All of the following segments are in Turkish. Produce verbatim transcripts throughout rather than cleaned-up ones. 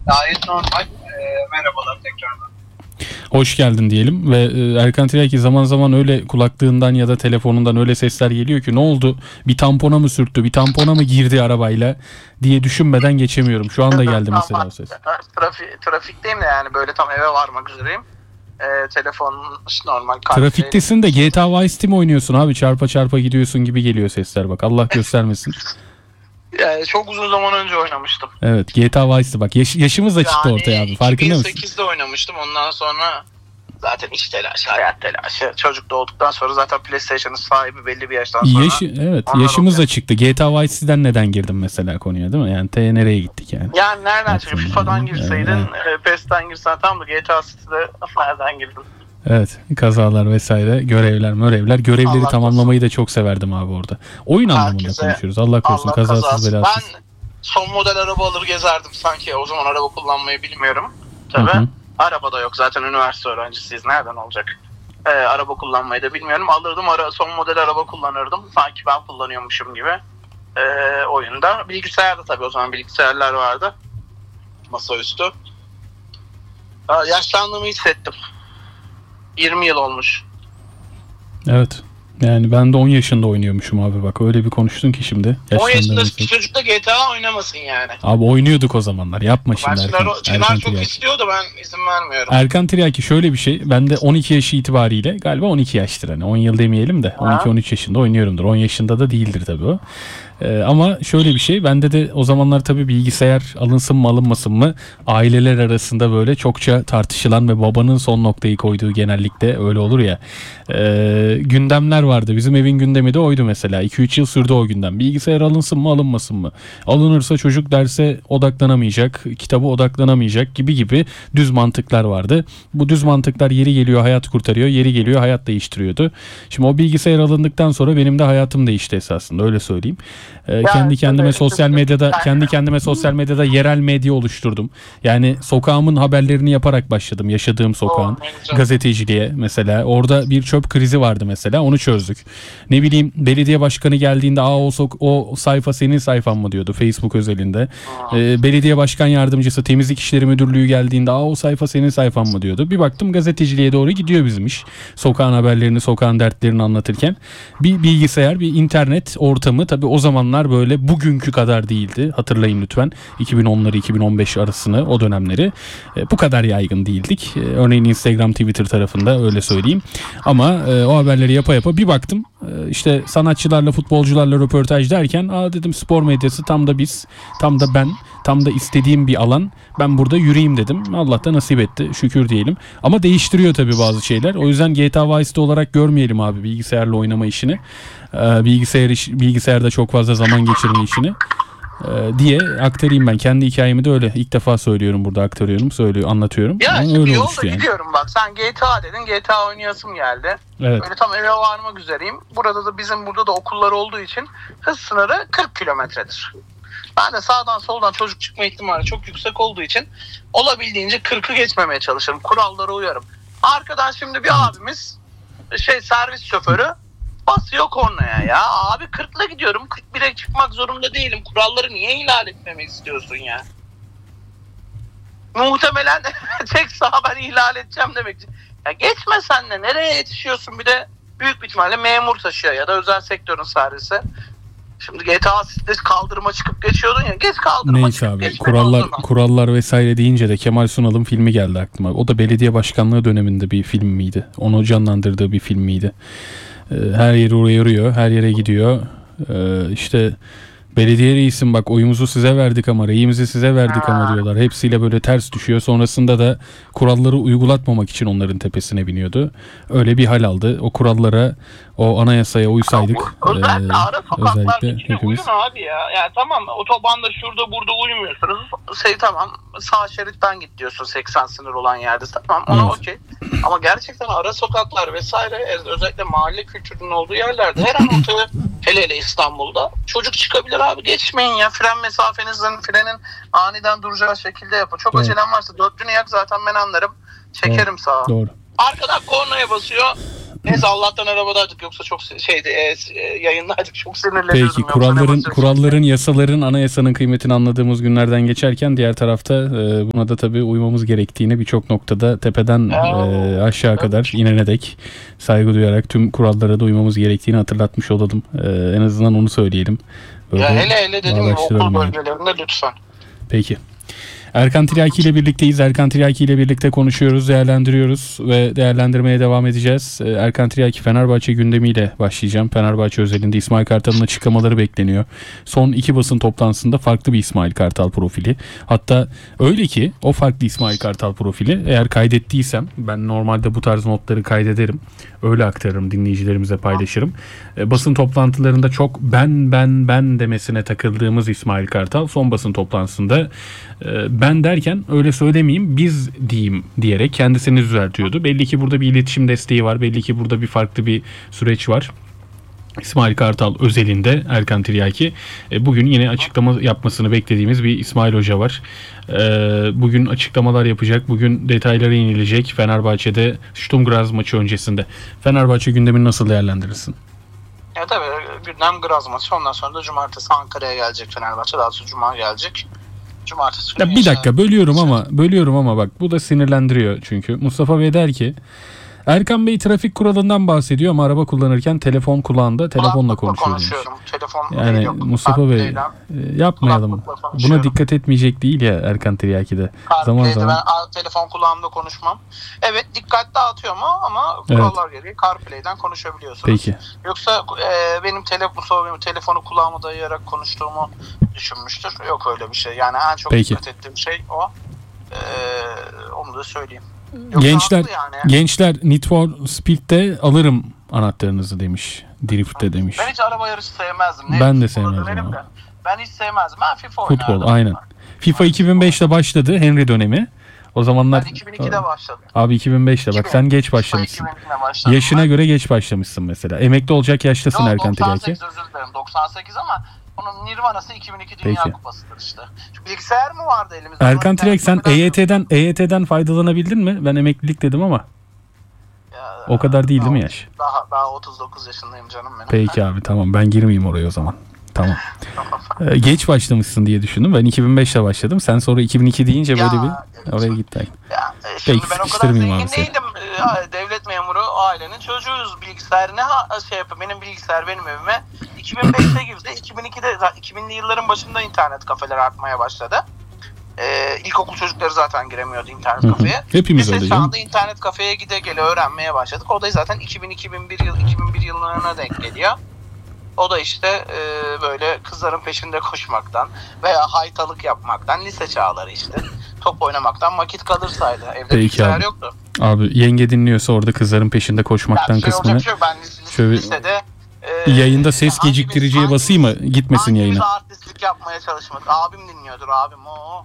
Gayet normal. Ee, merhabalar tekrardan. Hoş geldin diyelim ve e, Erkan Tiryaki zaman zaman öyle kulaklığından ya da telefonundan öyle sesler geliyor ki ne oldu? Bir tampona mı sürttü? Bir tampona mı girdi arabayla diye düşünmeden geçemiyorum. Şu anda geldi mesela o ses. Trafi, trafikteyim de yani böyle tam eve varmak üzereyim. Ee, telefonun normal. Trafiktesin de G T A Vice City mi oynuyorsun abi? Çarpa çarpa gidiyorsun gibi geliyor sesler bak. Allah göstermesin. Yani çok uzun zaman önce oynamıştım. Evet, G T A Vice City bak. Yaş, yaşımız da çıktı yani ortaya abi. Farkında mısın? iki bin sekizde oynamıştım. Ondan sonra zaten iş telaşı, hayat telaşı. Çocuk doğduktan sonra zaten PlayStation'ın sahibi belli bir yaştan sonra. Yaş, evet, yaşımız da çıktı. G T A Vice City'den neden girdim mesela konuya, değil mi? Yani T nereye gittik yani? Yani nereden çıktı? FIFA'dan girseydin, evet. P E S'ten girsen tamam da G T A City'de nereden girdin? Evet, kazalar vesaire, görevler, mörevler. Görevleri Allah tamamlamayı korusun. da çok severdim abi orada. Oyun anlamında Herkese konuşuyoruz. Allah korusun, Allah kazasız kazası. belasız. Ben son model araba alır gezerdim sanki. O zaman araba kullanmayı bilmiyorum. Tabii. Hı hı. Araba da yok. Zaten üniversite öğrencisiyiz. Nereden olacak? Ee, araba kullanmayı da bilmiyorum. Alırdım ara, son model araba kullanırdım. Sanki ben kullanıyormuşum gibi. Ee, oyunda. Bilgisayarda tabii o zaman bilgisayarlar vardı. Masaüstü. Aa, yaşlandığımı hissettim. yirmi yıl olmuş. Evet. Yani ben de on yaşında oynuyormuşum abi bak. Öyle bir konuştun ki şimdi. on yaşında Yaşlandığımızı. çocuk da G T A oynamasın yani. Abi oynuyorduk o zamanlar. Yapma Ben şimdi Erkan. Çınar, Çınar Erkan çok Tiryaki. istiyordu, ben izin vermiyorum. Erkan Tiryaki şöyle bir şey. Ben de on iki yaşı itibariyle galiba on iki yaştır hani. on yıl demeyelim de on iki on üç yaşında oynuyorumdur. on yaşında da değildir tabii o. Ee, ama şöyle bir şey, bende de o zamanlar tabii bilgisayar alınsın mı alınmasın mı aileler arasında böyle çokça tartışılan ve babanın son noktayı koyduğu, genellikle öyle olur ya, e, gündemler vardı. Bizim evin gündemi de oydu mesela. iki üç yıl sürdü o gündem. Bilgisayar alınsın mı alınmasın mı? Alınırsa çocuk derse odaklanamayacak, kitaba odaklanamayacak gibi gibi düz mantıklar vardı. Bu düz mantıklar yeri geliyor hayat kurtarıyor, yeri geliyor hayat değiştiriyordu. Şimdi o bilgisayar alındıktan sonra benim de hayatım değişti esasında, öyle söyleyeyim. Ee, Yani kendi kendime öyle, sosyal medyada yani. kendi kendime sosyal medyada yerel medya oluşturdum. Yani sokağımın haberlerini yaparak başladım. Yaşadığım sokağın Oo, ne güzel. gazeteciliğe mesela. Orada bir çöp krizi vardı mesela. Onu çözdük. Ne bileyim, belediye başkanı geldiğinde aa o, sok- o sayfa senin sayfan mı diyordu Facebook özelinde. Ee, belediye başkan yardımcısı, temizlik işleri müdürlüğü geldiğinde aa o sayfa senin sayfan mı diyordu. Bir baktım gazeteciliğe doğru gidiyor bizim iş. Sokağın haberlerini, sokağın dertlerini anlatırken. Bir bilgisayar, bir internet ortamı tabii o zamanlar böyle bugünkü kadar değildi. Hatırlayın lütfen iki bin onları iki bin on beş arasını, o dönemleri. E, bu kadar yaygın değildik. E, örneğin Instagram, Twitter tarafında, öyle söyleyeyim. Ama e, o haberleri yapa yapa bir baktım. E, işte sanatçılarla, futbolcularla röportaj derken aa dedim, spor medyası tam da biz, tam da ben, tam da istediğim bir alan. Ben burada yürüyeyim dedim. Allah da nasip etti. Şükür diyelim. Ama değiştiriyor tabii bazı şeyler. O yüzden G T A Vice City olarak görmeyelim abi bilgisayarla oynama işini. Ee, bilgisayar iş, bilgisayarda çok fazla zaman geçirme işini. Ee, diye aktarayım ben. Kendi hikayemi de öyle ilk defa söylüyorum, burada aktarıyorum, söylüyor, anlatıyorum. Ya Ama işte öyle bir oluştu yolda yani. gidiyorum bak. Sen G T A dedin. G T A oynayasım geldi. Evet. Böyle tam eve varmak üzereyim. Burada da bizim burada da okullar olduğu için hız sınırı kırk kilometredir. Ben de sağdan soldan çocuk çıkma ihtimali çok yüksek olduğu için olabildiğince kırkı geçmemeye çalışırım. Kurallara uyarım. Arkadan şimdi bir abimiz, şey servis şoförü, basıyor kornaya ya. Abi kırkla gidiyorum. kırk bire çıkmak zorunda değilim. Kuralları niye ihlal etmemi istiyorsun ya? Muhtemelen tek sağa ben ihlal edeceğim demek. Ya geçme sen de. Nereye yetişiyorsun? Bir de büyük bir ihtimalle memur taşıyor ya da özel sektörün servisi. Şimdi G T A City'de kaldırıma çıkıp geçiyordun ya. Geç kaldırıma Neyse çıkıp abi, geçme kurallar o zaman. kurallar vesaire deyince de Kemal Sunal'ın filmi geldi aklıma. O da belediye başkanlığı döneminde bir film miydi? Onu canlandırdığı bir film miydi? Ee, her yeri uyarıyor, her yere gidiyor. Ee, işte belediye reisim bak oyumuzu size verdik ama reyimizi size verdik Ha. ama diyorlar. Hepsiyle böyle ters düşüyor. Sonrasında da kuralları uygulatmamak için onların tepesine biniyordu. Öyle bir hal aldı. O kurallara, o anayasaya uysaydık. Özellikle ee, ara sokaklarda özellikle hepimiz. uyun abi ya. Yani tamam otobanda şurada burada uyumuyorsunuz. Şey tamam sağ şeritten git diyorsun seksen sınır olan yerde. Tamam ona Evet. okey. Ama gerçekten ara sokaklar vesaire özellikle mahalle kültürünün olduğu yerlerde her an ortaya, hele hele İstanbul'da çocuk çıkabilir abi. Geçmeyin ya, fren mesafenizin, frenin aniden duracağı şekilde yapın. Çok Evet. acelem varsa dörtlünü yak zaten ben anlarım. Çekerim sağa. Doğru. Arkadan kornaya basıyor. Neyse Allah'tan arabadaydık yoksa çok şeydi e, e, yayındaydık çok sinirleniyordum. Peki Yoksa kuralların ne basıyorsun? kuralların, yasaların, anayasanın kıymetini anladığımız günlerden geçerken diğer tarafta e, buna da tabii uymamız gerektiğini birçok noktada tepeden e, aşağı kadar inene dek saygı duyarak tüm kurallara da uymamız gerektiğini hatırlatmış olalım. E, en azından onu söyleyelim. Böyle Ya hele hele dedim ya okul bağdaştıralım yani. bölgelerinde lütfen. Peki. Erkan Tiryaki ile birlikteyiz. Erkan Tiryaki ile birlikte konuşuyoruz, değerlendiriyoruz ve değerlendirmeye devam edeceğiz. Ee, Erkan Tiryaki Fenerbahçe gündemiyle başlayacağım. Fenerbahçe özelinde İsmail Kartal'ın açıklamaları bekleniyor. Son iki basın toplantısında farklı bir İsmail Kartal profili. Hatta öyle ki o farklı İsmail Kartal profili eğer kaydettiysem ben normalde bu tarz notları kaydederim. Öyle aktarırım, dinleyicilerimize paylaşırım. Ee, basın toplantılarında çok ben ben ben demesine takıldığımız İsmail Kartal son basın toplantısında e, ben derken öyle söylemeyeyim biz diyeyim diyerek kendisini düzeltiyordu. Belli ki burada bir iletişim desteği var. Belli ki burada bir farklı bir süreç var. İsmail Kartal özelinde Erkan Tiryaki e, bugün yine açıklama yapmasını beklediğimiz bir İsmail Hoca var. E, bugün açıklamalar yapacak. Bugün detaylara inilecek. Fenerbahçe'de Sturm Graz maçı öncesinde. Fenerbahçe gündemini nasıl değerlendirirsin? Ya tabii gündem Graz maçı ondan sonra da cumartesi Ankara'ya gelecek Fenerbahçe. Daha sonra cuma gelecek. Cumartesi Ya günü bir dakika yaşanan- bölüyorum ama bölüyorum ama bak bu da sinirlendiriyor çünkü. Mustafa Bey der ki Erkan Bey trafik kuralından bahsediyor ama araba kullanırken telefon kulağında telefonla Kulaklıkla konuşuyor demiş. konuşuyorum. Telefon Yani yok. Mustafa Bey CarPlay'den- e, yapmayalım. kulaklıkla Buna konuşuyorum. dikkat etmeyecek değil ya Erkan Tiryaki'de. Zaman CarPlay'de zaman. ben a, telefon kulağımda konuşmam. Evet dikkat dağıtıyor mu ama kurallar gereği CarPlay'den konuşabiliyorsunuz. Peki. Yoksa e, benim telefonu benim telefonu kulağıma dayayarak konuştuğumu düşünmüştür. Yok öyle bir şey. Yani en çok Peki. dikkat ettiğim şey o. E, onu da söyleyeyim. Yoksa Gençler haklı yani. gençler Need for Speed'de alırım anahtarınızı demiş. Drift'te demiş. Ben hiç araba yarışı sevmezdim. Ben Ne de futbola sevmezdim dönerim abi. de. Ben hiç sevmezdim. Ben FIFA Futbol oynardım. aynen. FIFA iki bin beşte başladı Henry dönemi. O zamanlar Ben iki bin ikide başladım. abi iki bin beşte bak iki bin. sen geç FIFA başlamışsın. iki bin ikide başladım. Yaşına Ben- göre geç başlamışsın mesela. Emekli olacak yaştasın Yok, Erkan doksan Tiryaki. sekiz özür dilerim. doksan sekiz ama onun Nirvana'sı iki bin iki Dünya Peki. Kupası'dır işte. Çünkü bilgisayar mı vardı elimizde? Erkan Ama Tiryaki sen internet E Y T'den E Y T'den faydalanabildin mi? Ben emeklilik dedim ama Ya, o kadar değil değil mi daha- yaş? Daha, daha otuz dokuz yaşındayım canım benim. Peki abi tamam ben girmeyeyim oraya o zaman. Tamam. Ee, geç başlamışsın diye düşündüm. Ben iki bin beşte başladım. Sen sonra iki bin iki deyince Ya, böyle bir oraya gittin. Ya, e, şimdi Peki, ben o kadar sıkıştırmayayım zengin abi seni. değilim. E, Devlet memuru ailenin çocuğuyuz. Bilgisayar ne ha- şey yapıyor? Benim bilgisayar benim evime iki bin beşte girdi. iki bin ikide iki binli yılların başında internet kafeler artmaya başladı. E, ilkokul çocukları zaten giremiyordu internet Hı hı. kafeye. Hepimiz Biz de öyle şu canım. anda internet kafeye gide gele öğrenmeye başladık. O da zaten iki bin iki bin bir yıl iki bin bir yıllarına denk geliyor. O da işte e, böyle kızların peşinde koşmaktan veya haytalık yapmaktan, lise çağları işte top oynamaktan vakit kalırsaydı. Evde Peki bilgisayar abi. yoktu. Abi yenge dinliyorsa orada kızların peşinde Yani koşmaktan şey olacak kısmını bir şey yok. Ben lise, şöyle- lisede e, yayında ses hangimiz- geciktiriciye hangimiz- basayım mı? Gitmesin hangimiz yayına. artistlik yapmaya çalışmadık. Abim dinliyordur abim o.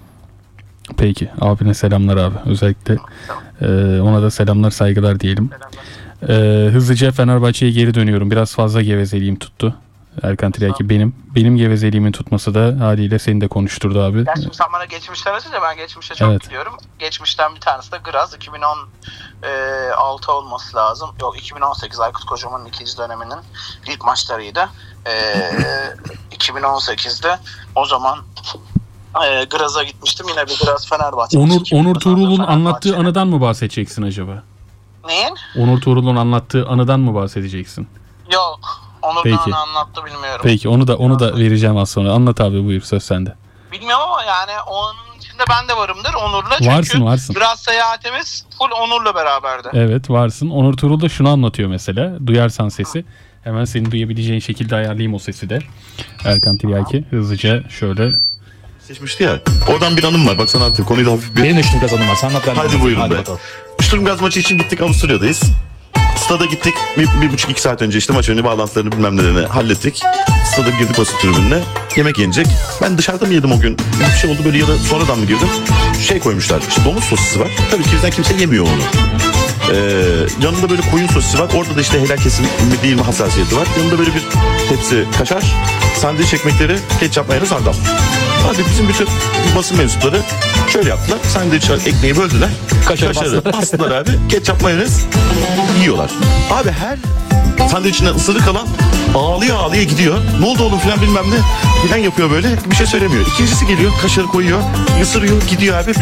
Peki abine selamlar abi. Özellikle e, ona da selamlar saygılar diyelim. E, hızlıca Fenerbahçe'ye geri dönüyorum. Biraz fazla gevezeliğim tuttu. Erkan Tiryaki benim. Benim gevezeliğimin tutması da haliyle seni de konuşturdu abi. Ya şimdi sen bana geçmişten açınca ben geçmişe çok Evet. gidiyorum. Geçmişten bir tanesi de Graz iki bin on altı olması lazım. Yok iki bin on sekiz Aykut Kocaman'ın ikinci döneminin ilk maçlarıydı. E, iki bin on sekizde o zaman e, Graz'a gitmiştim. Yine bir Graz Fenerbahçe. Onur iki bin Onur dokuzda Tuğrul'un Fenerbahçe'nin. anlattığı anıdan mı bahsedeceksin acaba? Neyin? Onur Tuğrul'un anlattığı anıdan mı bahsedeceksin? Yok. Onur Peki. Peki. anlattı bilmiyorum. Peki onu da onu da vereceğim az sonra. Anlat abi buyur söz sende. Bilmiyorum ama yani onun içinde ben de varımdır Onur'la. Çünkü Varsın, varsın. Graz seyahatimiz full Onur'la beraberdi. Evet varsın. Onur Tuğrul da şunu anlatıyor mesela. Duyarsan sesi. Hemen senin duyabileceğin şekilde ayarlayayım o sesi de. Erkan Tiryaki hızlıca şöyle. Seçmişti ya. Oradan bir anım var. Bak sana anlatayım. Konuyu da hafif bir... Benim de şunu kazanım var. Sen anlat ben. Hadi buyurun be. bakalım. Sturm Graz maçı için gittik. Avusturya'dayız. Stada gittik. Bir, bir buçuk iki saat önce işte maç önü bağlantılarını bilmem nelerini hallettik. Stada girdik basın tribününe. Yemek yenecek. Ben dışarıda mı yedim o gün? Bir şey oldu böyle ya da sonradan mı girdim? Şey koymuşlar. İşte domuz sosisi var. Tabii ki bizden kimse yemiyor onu. Ee, yanında böyle koyun sosisi var. Orada da işte helal kesim mi değil mi hassasiyeti var. Yanında böyle bir tepsi kaşar, sandviç ekmekleri, ketçap, mayonez, hardal. Abi bizim bütün basın mensupları şöyle yaptılar. Sandviç ekmeği böldüler. Kaşarı Kaşarı bastılar abi. Ketçap, mayonez yiyorlar. Abi her sandviçinden ısırık alan ağlıyor ağlıyor gidiyor. Ne oldu oğlum filan bilmem ne. Filan yapıyor böyle. Bir şey söylemiyor. İkincisi geliyor, kaşarı koyuyor, ısırıyor, gidiyor abi.